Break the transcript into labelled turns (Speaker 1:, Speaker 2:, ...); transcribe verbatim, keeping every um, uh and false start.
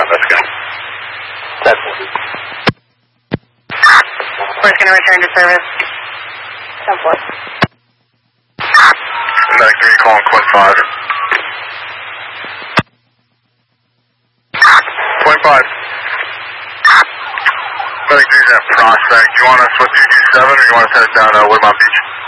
Speaker 1: Let's go. That's it.
Speaker 2: We're just going to return to service. ten four.
Speaker 1: Medic three calling Quinn five. Quinn five. Medic three's at Prospect. Do you want us with two two seven or do you want us headed down to uh, Woodmont Beach?